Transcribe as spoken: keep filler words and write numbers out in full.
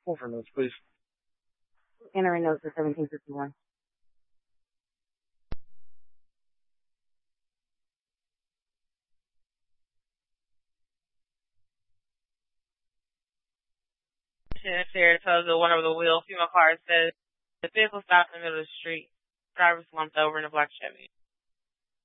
Over notes, please. Entering notes for seventeen fifty-one. Saratoga, one over the wheel. Female car says the vehicle stopped in the middle of the street. Driver slumped over in a black Chevy.